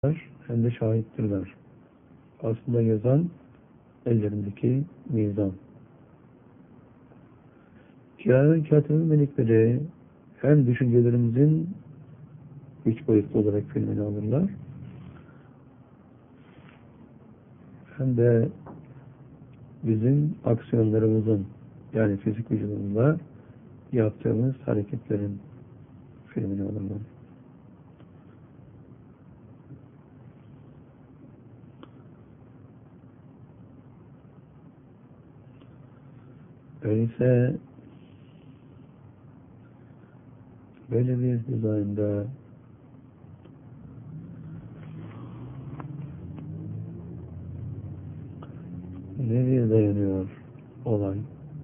hem de şahittirler. Aslında yazan ellerindeki mizan. Kâr-ı kâtibin melekleri hem düşüncelerimizin üç boyutlu olarak filmini alırlar, hem de bizim aksiyonlarımızın, yani fizik vücudumuzda yaptığımız hareketlerin filmini alırlar. Öyleyse böyle bir dizaynda nereye dayanıyor olay?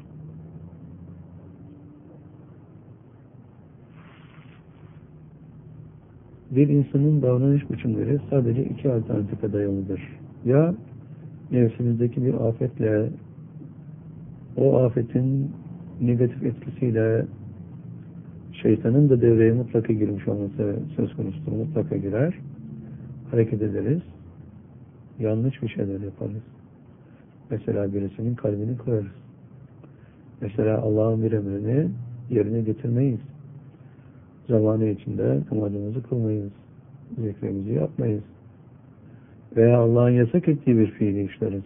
Bir insanın davranış biçimleri sadece iki alternatife dayalıdır. Ya nefsimizdeki bir afetle, o afetin negatif etkisiyle şeytanın da devreye mutlaka girmiş olması söz konusu, mutlaka girer. Hareket ederiz. Yanlış bir şeyler yaparız. Mesela birisinin kalbini kırarız. Mesela Allah'ın bir emrini yerine getirmeyiz. Zamanı içinde namazımızı kılmayız. Zikrimizi yapmayız. Veya Allah'ın yasak ettiği bir fiili işleriz.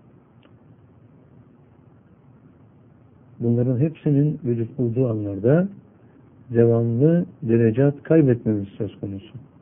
Bunların hepsinin vücut bulduğu anlarda devamlı derecat kaybetmemiz söz konusu.